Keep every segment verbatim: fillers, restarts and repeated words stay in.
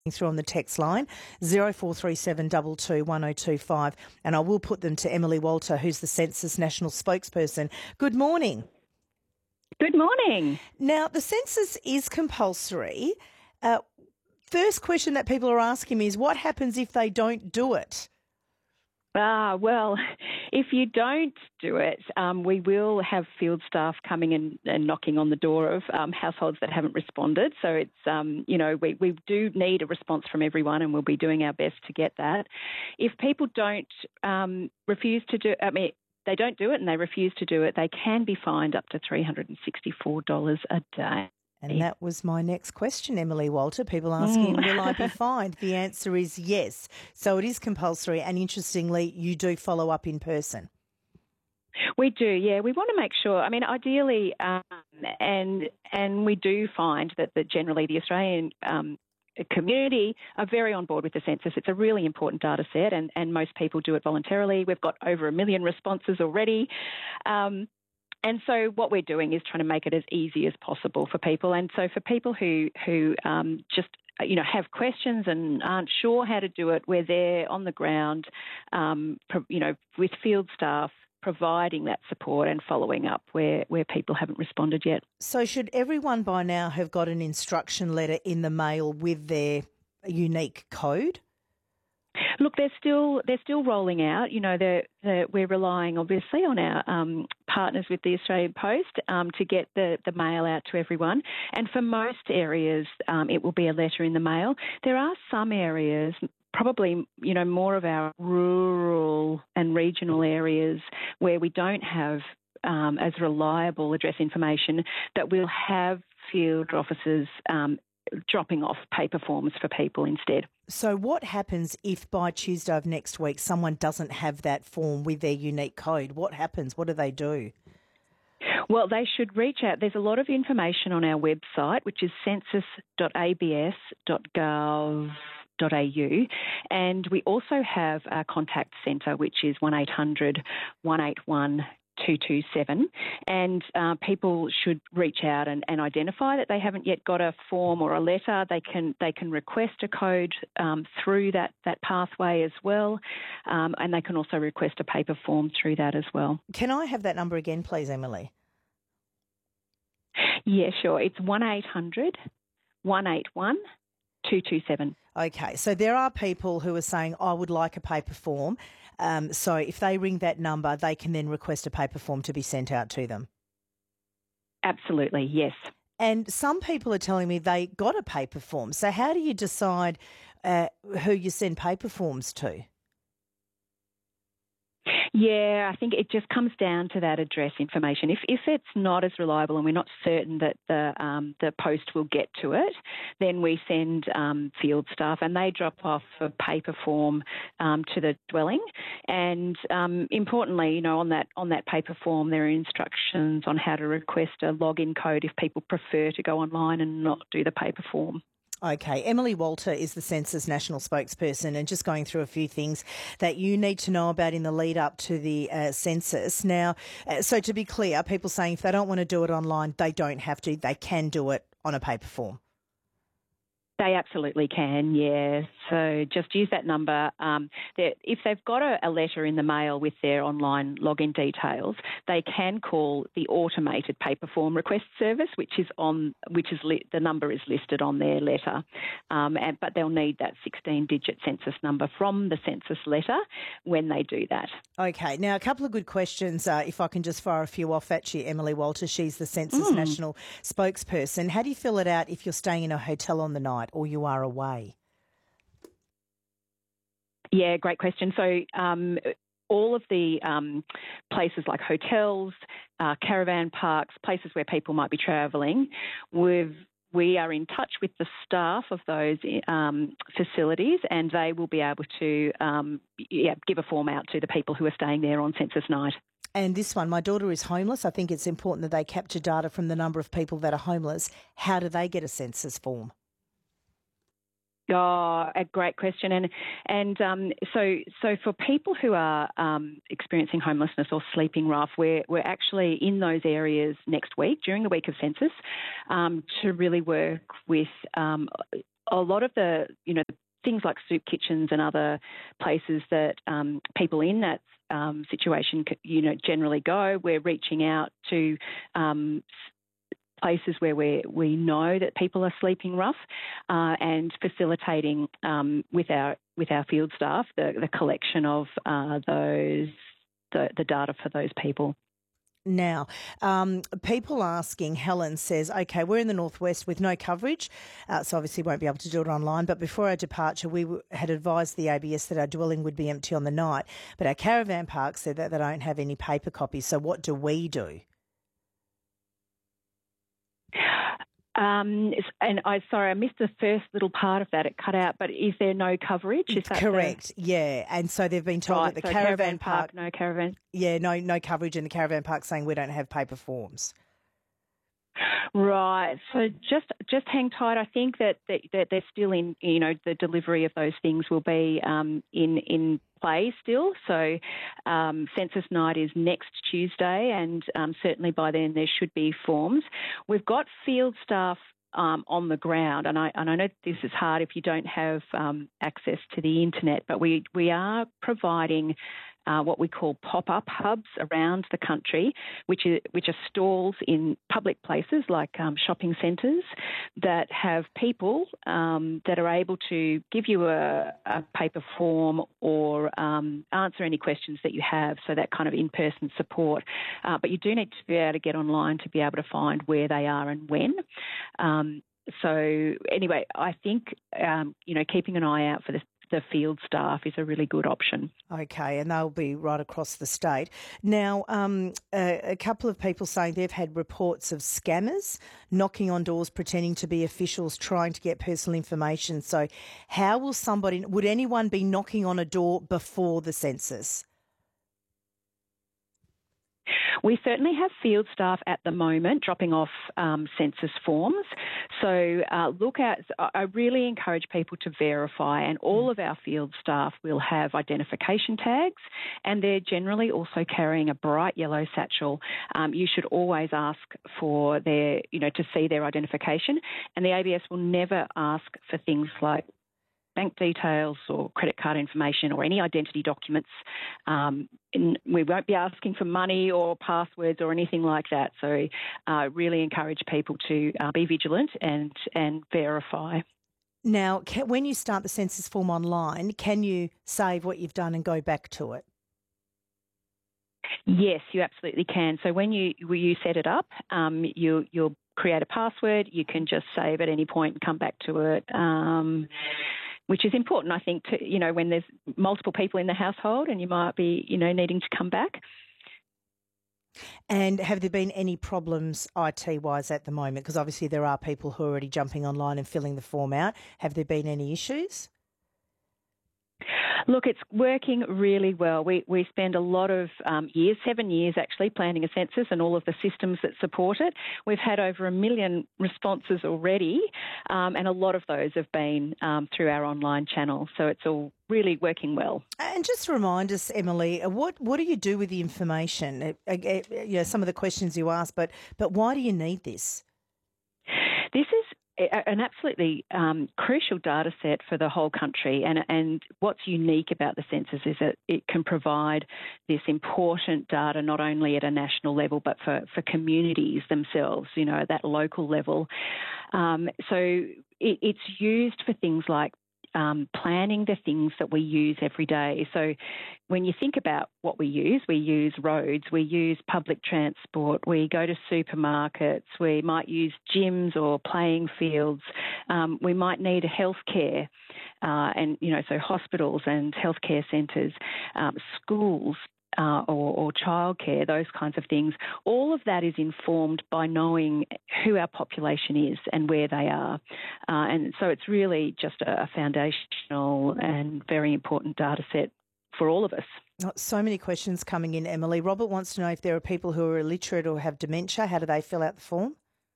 through on the text line, zero four three seven two two one zero two five, and I will put them to Emily Walter, who's the Census National Spokesperson. Good morning. Good morning. Now, the census is compulsory. Uh, first question that people are asking me is, what happens if they don't do it? Ah, well, if you don't do it, um, we will have field staff coming in and knocking on the door of um, households that haven't responded. So it's, um, you know, we, we do need a response from everyone, and we'll be doing our best to get that. If people don't um, refuse to do, I mean, they don't do it and they refuse to do it, they can be fined up to three hundred sixty-four dollars a day. And that was my next question, Emily Walter. People asking, mm. will I be fined? The answer is yes. So it is compulsory, and interestingly, you do follow up in person. We do, yeah. We want to make sure, I mean, ideally, um, and and we do find that, that generally the Australian um, community are very on board with the census. It's a really important data set, and, and most people do it voluntarily. We've got over a million responses already. Um And so what we're doing is trying to make it as easy as possible for people. And so for people who, who um, just, you know, have questions and aren't sure how to do it, we're there on the ground, um, you know, with field staff providing that support and following up where, where people haven't responded yet. So should everyone by now have got an instruction letter in the mail with their unique code? Look, they're still they're still rolling out. You know, they're, they're, we're relying obviously on our um, partners with the Australian Post um, to get the, the mail out to everyone. And for most areas, um, it will be a letter in the mail. There are some areas, probably, you know, more of our rural and regional areas where we don't have um, as reliable address information, that we'll have field officers um, dropping off paper forms for people instead. So what happens if by Tuesday of next week someone doesn't have that form with their unique code? What happens? What do they do? Well, they should reach out. There's a lot of information on our website, which is census dot a b s dot gov dot a u, and we also have a contact centre, which is one eight hundred one eight one two two seven, and uh, people should reach out and, and identify that they haven't yet got a form or a letter. They can they can request a code um, through that, that pathway as well, um, and they can also request a paper form through that as well. Can I have that number again, please, Emily? Yeah, sure. It's one eight hundred one eight one two two seven. Okay, so there are people who are saying, I would like a paper form. Um, so if they ring that number, they can then request a paper form to be sent out to them. Absolutely, yes. And some people are telling me they got a paper form. So how do you decide uh, who you send paper forms to? Yeah, I think it just comes down to that address information. If if it's not as reliable and we're not certain that the um, the post will get to it, then we send um, field staff and they drop off a paper form um, to the dwelling. And um, importantly, you know, on that on that paper form, there are instructions on how to request a login code if people prefer to go online and not do the paper form. Okay, Emily Walter is the Census National Spokesperson, and just going through a few things that you need to know about in the lead up to the uh, census. Now, uh, so to be clear, people saying if they don't want to do it online, they don't have to. They can do it on a paper form. They absolutely can, yeah. So just use that number. Um, if they've got a, a letter in the mail with their online login details, they can call the automated paper form request service, which is on, which is li- the number is listed on their letter. Um, and, but they'll need that sixteen-digit census number from the census letter when they do that. Okay. Now, a couple of good questions. Uh, if I can just fire a few off at you, Emily Walter. She's the Census Mm. National Spokesperson. How do you fill it out if you're staying in a hotel on the night or you are away? Yeah, great question. So um, all of the um, places like hotels, uh, caravan parks, places where people might be travelling, we've we are in touch with the staff of those um, facilities, and they will be able to um, yeah, give a form out to the people who are staying there on census night. And this one, my daughter is homeless. I think it's important that they capture data from the number of people that are homeless. How do they get a census form? Oh, a great question. And and um, so so for people who are um, experiencing homelessness or sleeping rough, we're, we're actually in those areas next week, during the week of census, um, to really work with um, a lot of the, you know, things like soup kitchens and other places that um, people in that um, situation, you know, generally go, we're reaching out to um, places where we we know that people are sleeping rough, uh, and facilitating um, with our with our field staff the, the collection of uh, those the, the data for those people. Now, um, people asking, Helen says, okay, we're in the northwest with no coverage, uh, so obviously won't be able to do it online, but before our departure we w- had advised the A B S that our dwelling would be empty on the night, but our caravan park said that they don't have any paper copies, so what do we do? Um, and I sorry, I missed the first little part of that. It cut out. But is there no coverage? Is that correct? The... Yeah, and so they've been told right, that the so caravan, caravan park, park, no caravan. Yeah, no, no coverage, and the caravan park saying we don't have paper forms. Right. So just just hang tight. I think that, that, that they're still in, you know, the delivery of those things will be um, in in play still. So um, census night is next Tuesday, and um, certainly by then there should be forms. We've got field staff um, on the ground, and I and I know this is hard if you don't have um, access to the internet, but we we are providing Uh, what we call pop-up hubs around the country, which are, which are stalls in public places like um, shopping centres that have people um, that are able to give you a, a paper form or um, answer any questions that you have, so that kind of in-person support. Uh, but you do need to be able to get online to be able to find where they are and when. Um, so anyway, I think, um, you know, keeping an eye out for the the field staff is a really good option. Okay, and they'll be right across the state. Now, um, a, a couple of people saying they've had reports of scammers knocking on doors pretending to be officials trying to get personal information. So how will somebody, would anyone be knocking on a door before the census? We certainly have field staff at the moment dropping off um, census forms. So uh, look at, I really encourage people to verify, and all of our field staff will have identification tags, and they're generally also carrying a bright yellow satchel. Um, you should always ask for their, you know, to see their identification, and the A B S will never ask for things like bank details or credit card information or any identity documents. Um, and we won't be asking for money or passwords or anything like that. So I uh, really encourage people to uh, be vigilant and, and verify. Now, can, when you start the census form online, can you save what you've done and go back to it? Yes, you absolutely can. So when you when you set it up, um, you, you'll create a password. You can just save at any point and come back to it. Um, which is important, I think, to, you know, when there's multiple people in the household and you might be, you know, needing to come back. And have there been any problems I T-wise at the moment? Because obviously there are people who are already jumping online and filling the form out. Have there been any issues? Look, it's working really well. We we spend a lot of um, years, seven years actually, planning a census and all of the systems that support it. We've had over a million responses already, um, and a lot of those have been um, through our online channel. So it's all really working well. And just remind us, Emily, what what do you do with the information? It, it, you know, some of the questions you ask, but but why do you need this? This is an absolutely um, crucial data set for the whole country, and and what's unique about the census is that it can provide this important data not only at a national level but for, for communities themselves, you know, at that local level. Um, so it, it's used for things like Um, planning the things that we use every day. So when you think about what we use, we use roads, we use public transport, we go to supermarkets, we might use gyms or playing fields, um, we might need healthcare, uh, and, you know, so hospitals and healthcare centres, um, schools, Uh, or, or childcare, those kinds of things. All of that is informed by knowing who our population is and where they are. Uh, and so it's really just a, a foundational and very important data set for all of us. Oh, so many questions coming in, Emily. Robert wants to know if there are people who are illiterate or have dementia. How do they fill out the form?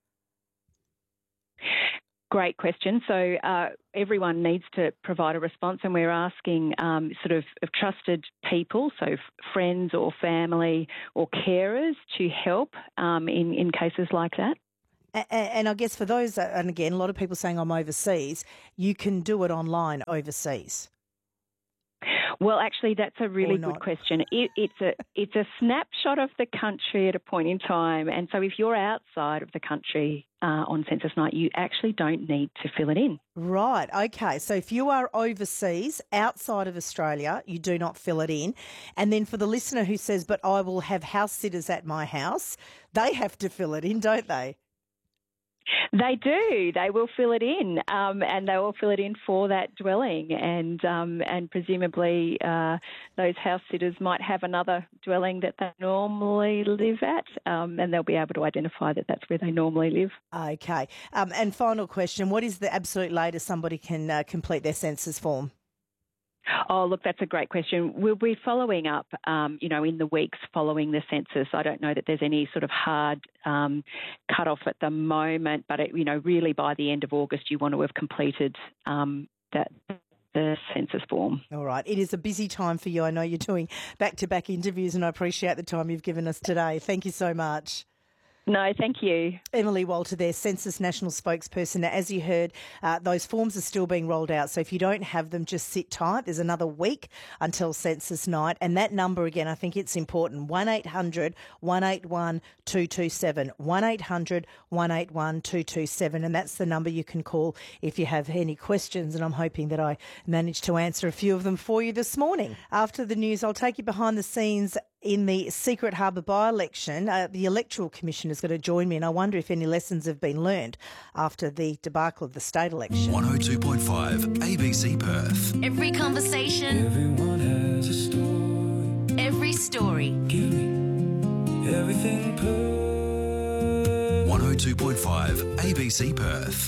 Great question. So uh, everyone needs to provide a response, and we're asking um, sort of, of trusted people, so f- friends or family or carers, to help um, in, in cases like that. And, and I guess for those, and again, a lot of people saying I'm overseas, you can do it online overseas. Well, actually, that's a really good question. It, it's a it's a snapshot of the country at a point in time, and so if you're outside of the country uh, on census night, you actually don't need to fill it in. Right. Okay. So if you are overseas, outside of Australia, you do not fill it in. And then for the listener who says, "But I will have house sitters at my house," they have to fill it in, don't they? They do. They will fill it in, um, and they will fill it in for that dwelling, and um, and presumably uh, those house sitters might have another dwelling that they normally live at, um, and they'll be able to identify that that's where they normally live. Okay. Um, and final question: what is the absolute latest somebody can uh, complete their census form? Oh, look, that's a great question. We'll be following up, um, you know, in the weeks following the census. I don't know that there's any sort of hard um, cut-off at the moment, but, it, you know, really by the end of August you want to have completed um, that the census form. All right. It is a busy time for you. I know you're doing back-to-back interviews, and I appreciate the time you've given us today. Thank you so much. No, thank you. Emily Walter there, Census National Spokesperson. Now, as you heard, uh, those forms are still being rolled out. So if you don't have them, just sit tight. There's another week until census night. And that number, again, I think it's important, one eight hundred, one eight one, two two seven, one eight hundred, one eight one, two two seven. And that's the number you can call if you have any questions. And I'm hoping that I managed to answer a few of them for you this morning. After the news, I'll take you behind the scenes in the Secret Harbour by-election. Uh, the Electoral Commission is going to join me, and I wonder if any lessons have been learned after the debacle of the state election. one oh two point five A B C Perth. Every conversation. Everyone has a story. Every story. Give me everything Perth. one oh two point five A B C Perth.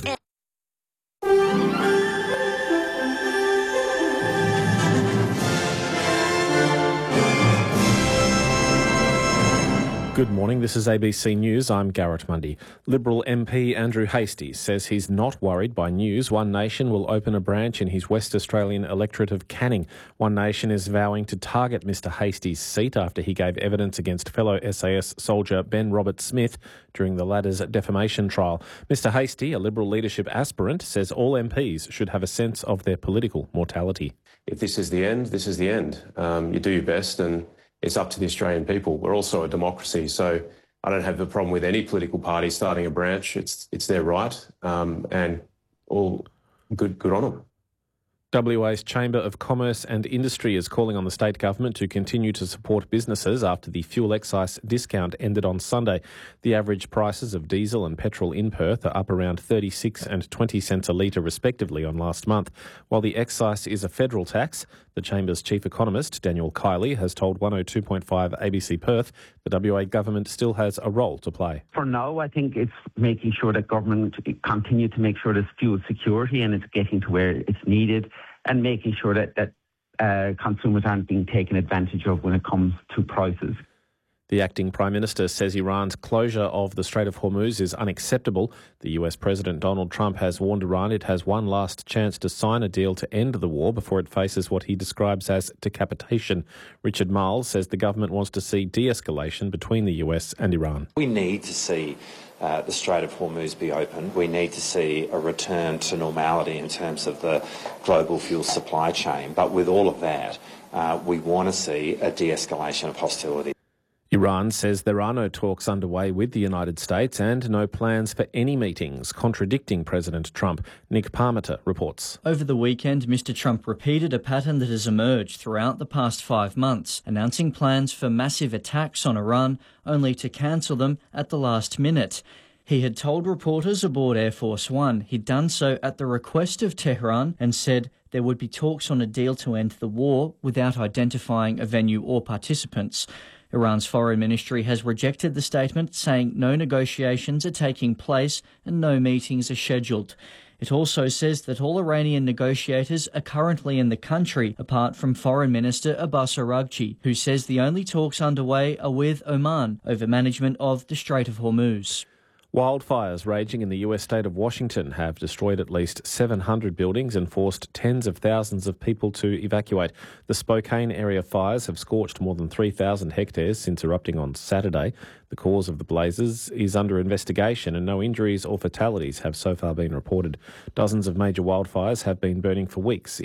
Good morning, this is A B C News. I'm Garrett Mundy. Liberal M P Andrew Hastie says he's not worried by news One Nation will open a branch in his West Australian electorate of Canning. One Nation is vowing to target Mr Hastie's seat after he gave evidence against fellow S A S soldier Ben Robert-Smith during the latter's defamation trial. Mr Hastie, a Liberal leadership aspirant, says all M Ps should have a sense of their political mortality. If this is the end, this is the end. Um, you do your best, and it's up to the Australian people. We're also a democracy, so I don't have a problem with any political party starting a branch. It's it's their right, um, and all good good on them. W A's Chamber of Commerce and Industry is calling on the state government to continue to support businesses after the fuel excise discount ended on Sunday. The average prices of diesel and petrol in Perth are up around thirty-six and twenty cents a litre respectively on last month. While the excise is a federal tax, the Chamber's chief economist, Daniel Kiley, has told one oh two point five A B C Perth the W A government still has a role to play. For now, I think it's making sure that government continue to make sure there's fuel security and it's getting to where it's needed, and making sure that, that uh, consumers aren't being taken advantage of when it comes to prices. The acting Prime Minister says Iran's closure of the Strait of Hormuz is unacceptable. The U S President Donald Trump has warned Iran it has one last chance to sign a deal to end the war before it faces what he describes as decapitation. Richard Marles says the government wants to see de-escalation between the U S and Iran. We need to see Uh, the Strait of Hormuz be open. We need to see a return to normality in terms of the global fuel supply chain. But with all of that, uh, we want to see a de-escalation of hostility. Iran says there are no talks underway with the United States and no plans for any meetings, contradicting President Trump. Nick Parmenter reports. Over the weekend, Mister Trump repeated a pattern that has emerged throughout the past five months, announcing plans for massive attacks on Iran, only to cancel them at the last minute. He had told reporters aboard Air Force One he'd done so at the request of Tehran and said there would be talks on a deal to end the war without identifying a venue or participants. Iran's foreign ministry has rejected the statement, saying no negotiations are taking place and no meetings are scheduled. It also says that all Iranian negotiators are currently in the country, apart from Foreign Minister Abbas Araghchi, who says the only talks underway are with Oman over management of the Strait of Hormuz. Wildfires raging in the U S state of Washington have destroyed at least seven hundred buildings and forced tens of thousands of people to evacuate. The Spokane area fires have scorched more than three thousand hectares since erupting on Saturday. The cause of the blazes is under investigation and no injuries or fatalities have so far been reported. Dozens of major wildfires have been burning for weeks